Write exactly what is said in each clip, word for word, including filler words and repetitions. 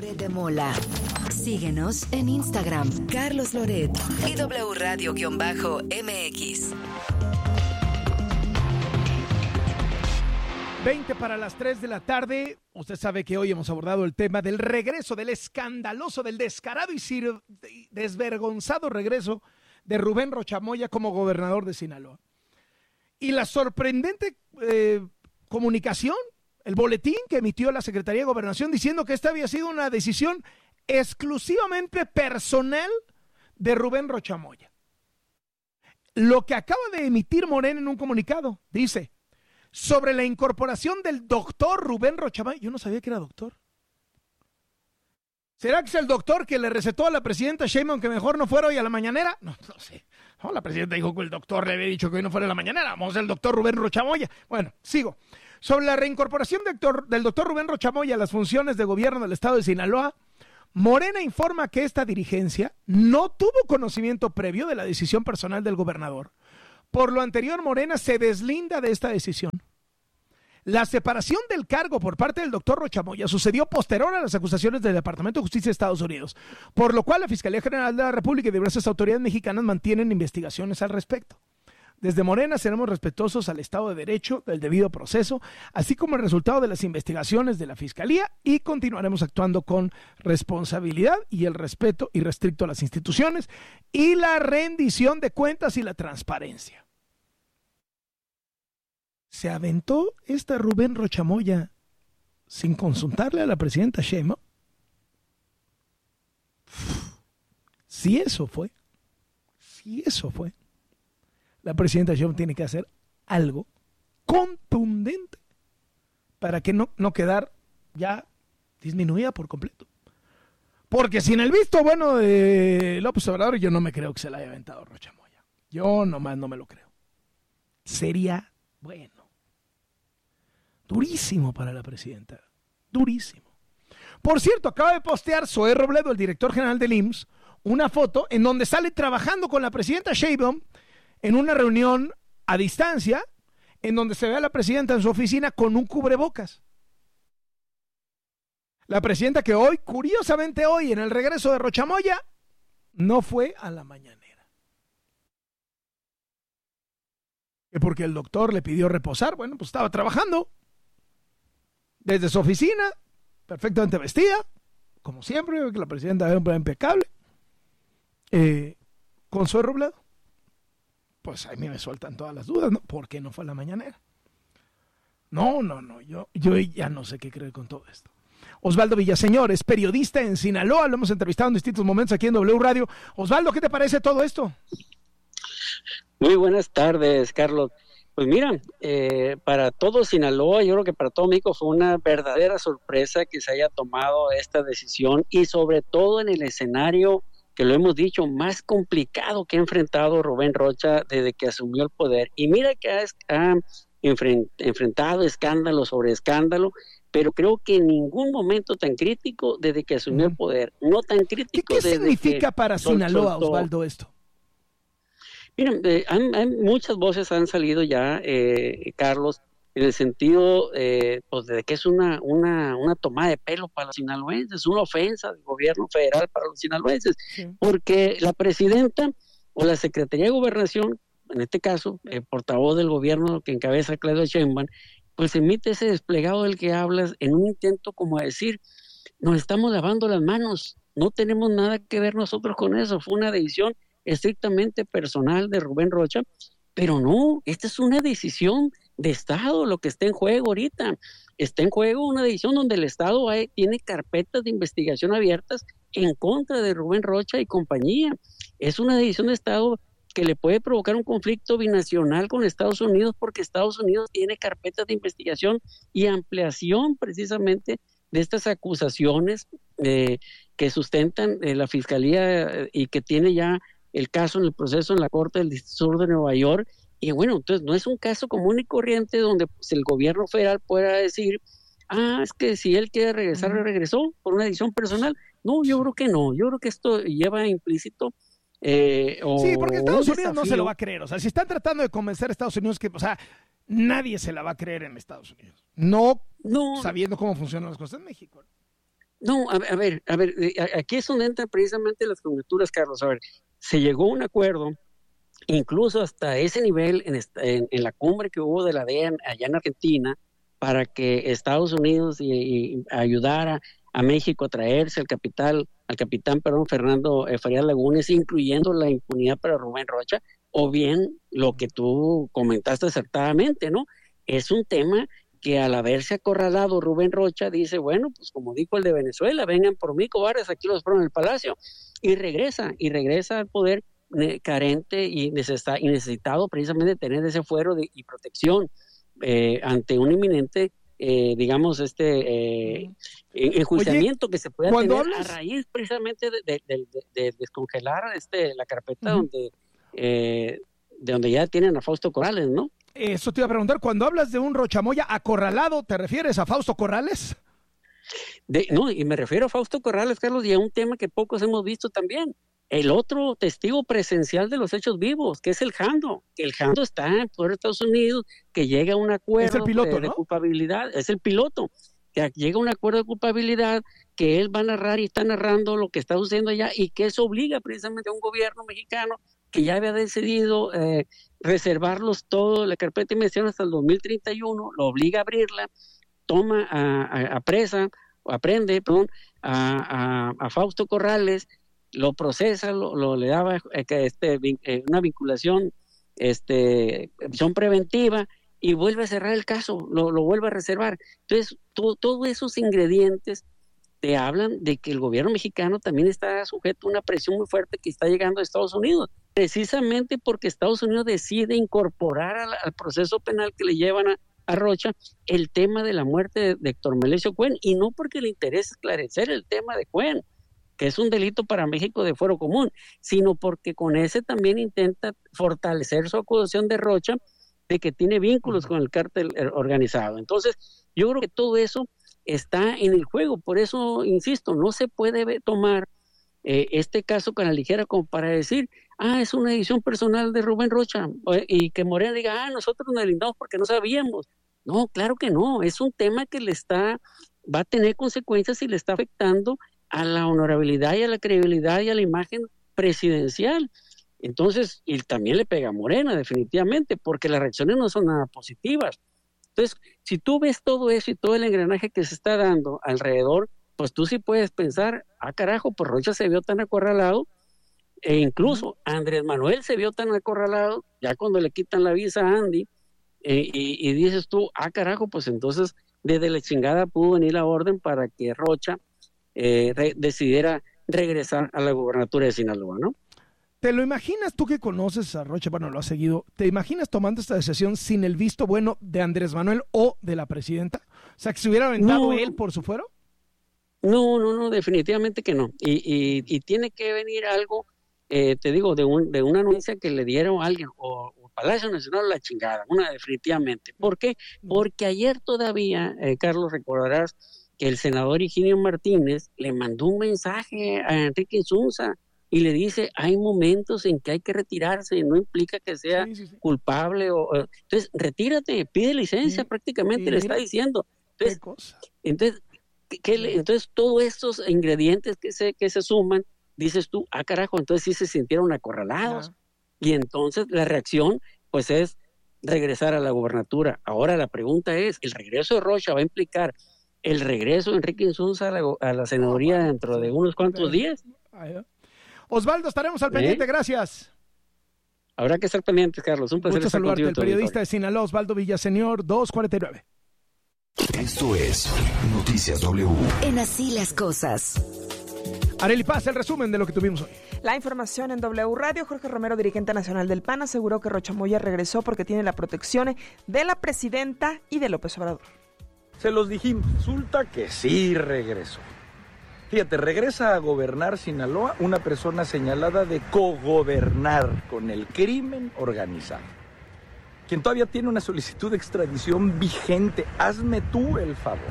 Loret de Mola. Síguenos en Instagram, Carlos Loret y W Radio-M X. veinte para las tres de la tarde. Usted sabe que hoy hemos abordado el tema del regreso, del escandaloso, del descarado y sir- desvergonzado regreso de Rubén Rocha Moya como gobernador de Sinaloa. Y la sorprendente eh, comunicación, el boletín que emitió la Secretaría de Gobernación diciendo que esta había sido una decisión exclusivamente personal de Rubén Rocha Moya. Lo que acaba de emitir Morena en un comunicado, dice: sobre la incorporación del doctor Rubén Rocha Moya. Yo no sabía que era doctor. ¿Será que es el doctor que le recetó a la presidenta Sheinbaum que mejor no fuera hoy a la mañanera? No, no sé. No, la presidenta dijo que el doctor le había dicho que hoy no fuera a la mañanera. Vamos al doctor Rubén Rocha Moya. Bueno, sigo. Sobre la reincorporación del doctor, del doctor Rubén Rocha Moya a las funciones de gobierno del estado de Sinaloa, Morena informa que esta dirigencia no tuvo conocimiento previo de la decisión personal del gobernador. Por lo anterior, Morena se deslinda de esta decisión. La separación del cargo por parte del doctor Rocha Moya sucedió posterior a las acusaciones del Departamento de Justicia de Estados Unidos, por lo cual la Fiscalía General de la República y diversas autoridades mexicanas mantienen investigaciones al respecto. Desde Morena seremos respetuosos al Estado de Derecho, del debido proceso, así como el resultado de las investigaciones de la Fiscalía, y continuaremos actuando con responsabilidad y el respeto irrestricto a las instituciones y la rendición de cuentas y la transparencia. Se aventó esta Rubén Rocha Moya sin consultarle a la presidenta Sheinbaum. Si eso fue, si eso fue, la presidenta Sheinbaum tiene que hacer algo contundente para que no, no quedar ya disminuida por completo. Porque sin el visto bueno de López Obrador, yo no me creo que se la haya aventado Rocha Moya. Yo nomás no me lo creo. Sería bueno. Durísimo para la presidenta. Durísimo. Por cierto, acaba de postear Zoé Robledo, el director general del I M S S, una foto en donde sale trabajando con la presidenta Sheinbaum en una reunión a distancia, en donde se ve a la presidenta en su oficina con un cubrebocas. La presidenta que hoy, curiosamente hoy, en el regreso de Rocha Moya, no fue a la mañanera. ¿Que porque el doctor le pidió reposar? Bueno, pues estaba trabajando desde su oficina, perfectamente vestida, como siempre, que la presidenta era un plan impecable, eh, con Zoé Robledo. Pues a mí me sueltan todas las dudas, ¿no? ¿Por qué no fue a la mañanera? No, no, no, yo, yo ya no sé qué creer con todo esto. Osvaldo Villaseñor es periodista en Sinaloa, lo hemos entrevistado en distintos momentos aquí en W Radio. Osvaldo, ¿qué te parece todo esto? Muy buenas tardes, Carlos. Pues mira, eh, para todo Sinaloa, yo creo que para todo México fue una verdadera sorpresa que se haya tomado esta decisión, y sobre todo en el escenario, que lo hemos dicho, más complicado que ha enfrentado Rubén Rocha desde que asumió el poder. Y mira que ha, ha enfrentado escándalo sobre escándalo, pero creo que en ningún momento tan crítico desde que asumió el poder. No tan crítico. ¿Qué, qué desde significa que para Sinaloa, soltó. Osvaldo, esto? Miren, eh, han, han, muchas voces han salido ya, eh, Carlos, en el sentido eh, pues de que es una, una, una tomada de pelo para los sinaloenses, una ofensa del gobierno federal para los sinaloenses, sí. Porque la presidenta o la Secretaría de Gobernación, en este caso, el portavoz del gobierno que encabeza Claudia Sheinbaum, pues emite ese desplegado del que hablas en un intento como a decir, nos estamos lavando las manos, no tenemos nada que ver nosotros con eso, fue una decisión estrictamente personal de Rubén Rocha, pero no, esta es una decisión de Estado, lo que está en juego ahorita. Está en juego una decisión donde el Estado hay, tiene carpetas de investigación abiertas en contra de Rubén Rocha y compañía. Es una decisión de Estado que le puede provocar un conflicto binacional con Estados Unidos, porque Estados Unidos tiene carpetas de investigación y ampliación precisamente de estas acusaciones eh, que sustentan eh, la Fiscalía eh, y que tiene ya el caso en el proceso en la Corte del Distrito Sur de Nueva York. Y bueno, entonces no es un caso común y corriente donde pues, el gobierno federal pueda decir, ah, es que si él quiere regresar, uh-huh. regresó por una decisión personal. No, yo creo que no, yo creo que esto lleva implícito eh, o sí, porque Estados Unidos desafío. No se lo va a creer, o sea, si están tratando de convencer a Estados Unidos que, o sea, nadie se la va a creer en Estados Unidos, no, no. sabiendo cómo funcionan las cosas en México. No, a, a ver, a ver, aquí es donde entran precisamente las conjeturas, Carlos. A ver, se llegó a un acuerdo, incluso hasta ese nivel en, esta, en, en la cumbre que hubo de la D E A allá en Argentina, para que Estados Unidos y, y ayudara a México a traerse al capital, al capitán, perdón, Fernando eh, Farías Lagunes, incluyendo la impunidad para Rubén Rocha, o bien lo que tú comentaste acertadamente, ¿no? Es un tema que al haberse acorralado Rubén Rocha dice, bueno, pues como dijo el de Venezuela, vengan por mí, cobardes, aquí los espero en el palacio, y regresa, y regresa al poder eh, carente y, necesita, y necesitado precisamente tener ese fuero de, y protección eh, ante un inminente, eh, digamos, este eh, enjuiciamiento Oye, que se pueda tener hablas... a raíz precisamente de, de, de, de, de descongelar este, la carpeta uh-huh. donde, eh, de donde ya tienen a Fausto Corrales, ¿no? Eso te iba a preguntar, cuando hablas de un Rochamoya acorralado, ¿te refieres a Fausto Corrales? De, no, y me refiero a Fausto Corrales, Carlos, y a un tema que pocos hemos visto también. El otro testigo presencial de los hechos vivos, que es el Jando, que el Jando está en poder de Estados Unidos, que llega a un acuerdo es el piloto, de, ¿no? de culpabilidad, es el piloto, que llega a un acuerdo de culpabilidad, que él va a narrar y está narrando lo que está sucediendo allá, y que eso obliga precisamente a un gobierno mexicano que ya había decidido eh, reservarlos todo, la carpeta de investigación hasta el dos mil treinta y uno, lo obliga a abrirla, toma a, a, a presa, o aprende, perdón, a, a, a Fausto Corrales, lo procesa, lo, lo le daba eh, este, eh, una vinculación, este, prisión preventiva, y vuelve a cerrar el caso, lo, lo vuelve a reservar. Entonces, todo, todos esos ingredientes te hablan de que el gobierno mexicano también está sujeto a una presión muy fuerte que está llegando a Estados Unidos, precisamente porque Estados Unidos decide incorporar al, al proceso penal que le llevan a, a Rocha el tema de la muerte de, de Héctor Melesio Cuen, y no porque le interese esclarecer el tema de Cuen, que es un delito para México de fuero común, sino porque con ese también intenta fortalecer su acusación de Rocha de que tiene vínculos con el cártel organizado. Entonces, yo creo que todo eso está en el juego, por eso, insisto, no se puede tomar eh, este caso con la ligera como para decir, ah, es una decisión personal de Rubén Rocha, y que Morena diga, ah, nosotros nos deslindamos porque no sabíamos. No, claro que no, es un tema que le está, va a tener consecuencias y le está afectando a la honorabilidad y a la credibilidad y a la imagen presidencial. Entonces, y también le pega a Morena, definitivamente, porque las reacciones no son nada positivas. Entonces, si tú ves todo eso y todo el engranaje que se está dando alrededor, pues tú sí puedes pensar, ah, carajo, pues Rocha se vio tan acorralado, e incluso Andrés Manuel se vio tan acorralado, ya cuando le quitan la visa a Andy, eh, y, y dices tú, ah, carajo, pues entonces desde la chingada pudo venir la orden para que Rocha eh, re- decidiera regresar a la gubernatura de Sinaloa, ¿no? ¿Te lo imaginas tú que conoces a Rocha? Bueno, lo has seguido. ¿Te imaginas tomando esta decisión sin el visto bueno de Andrés Manuel o de la presidenta? O sea, que se hubiera aventado no, él por su fuero. No, no, no, definitivamente que no. Y, y, y tiene que venir algo, eh, te digo, de, un, de una anuencia que le dieron a alguien, o, o Palacio Nacional, la chingada, una definitivamente. ¿Por qué? Porque ayer todavía, eh, Carlos, recordarás que el senador Higinio Martínez le mandó un mensaje a Enrique Insunza y le dice, hay momentos en que hay que retirarse, y no implica que sea sí, sí, sí. culpable. O, o, entonces, retírate, pide licencia, sí, prácticamente sí, le está diciendo. Entonces, entonces, ¿qué le, entonces, todos estos ingredientes que se, que se suman, dices tú, ah, carajo, entonces sí se sintieron acorralados. Ah. Y entonces la reacción, pues, es regresar a la gubernatura. Ahora la pregunta es, ¿el regreso de Rocha va a implicar el regreso de Enrique Insunza a la, a la senaduría oh, dentro sí. de unos cuantos días? Ay, Osvaldo, estaremos al pendiente, ¿Eh? Gracias. Habrá que estar pendientes, Carlos. Un placer Mucho estar saludarte, contigo. El periodista de Sinaloa, Osvaldo Villaseñor, dos cuarenta y nueve. Esto es Noticias W. En Así las Cosas. Arely Paz, el resumen de lo que tuvimos hoy. La información en W Radio. Jorge Romero, dirigente nacional del P A N, aseguró que Rocha Moya regresó porque tiene la protección de la presidenta y de López Obrador. Se los dijimos. Resulta que sí regresó. Fíjate, regresa a gobernar Sinaloa una persona señalada de cogobernar con el crimen organizado, quien todavía tiene una solicitud de extradición vigente. Hazme tú el favor.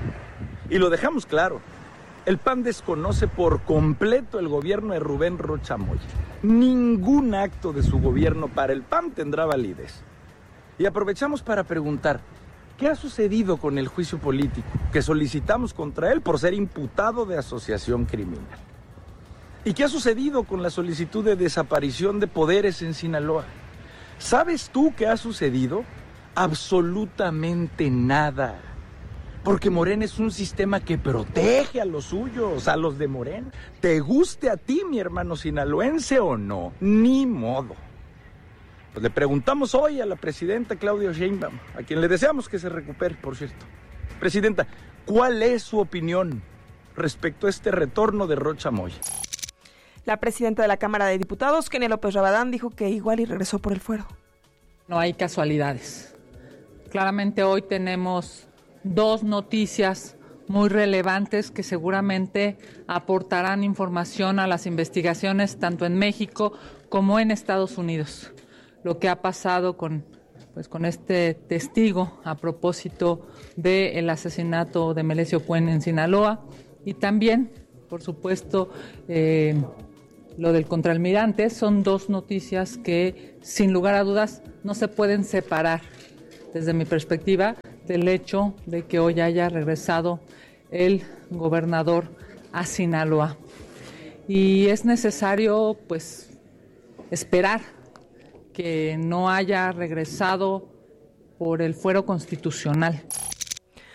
Y lo dejamos claro, el P A N desconoce por completo el gobierno de Rubén Rocha Moya. Ningún acto de su gobierno para el P A N tendrá validez. Y aprovechamos para preguntar, ¿Qué ha sucedido con el juicio político que solicitamos contra él por ser imputado de asociación criminal? ¿Y qué ha sucedido con la solicitud de desaparición de poderes en Sinaloa? ¿Sabes tú qué ha sucedido? Absolutamente nada. Porque Morena es un sistema que protege a los suyos, a los de Morena. Te guste a ti, mi hermano sinaloense, o no, ni modo. Pues le preguntamos hoy a la presidenta Claudia Sheinbaum, a quien le deseamos que se recupere, por cierto. Presidenta, ¿cuál es su opinión respecto a este retorno de Rocha Moya? La presidenta de la Cámara de Diputados, Kenia López Rabadán, dijo que igual y regresó por el fuero. No hay casualidades. Claramente hoy tenemos dos noticias muy relevantes que seguramente aportarán información a las investigaciones tanto en México como en Estados Unidos. Lo que ha pasado con, pues, con este testigo a propósito del asesinato de Melesio Cuen en Sinaloa y también, por supuesto, eh, lo del contraalmirante. Son dos noticias que, sin lugar a dudas, no se pueden separar, desde mi perspectiva, del hecho de que hoy haya regresado el gobernador a Sinaloa. Y es necesario, pues, esperar que no haya regresado por el fuero constitucional.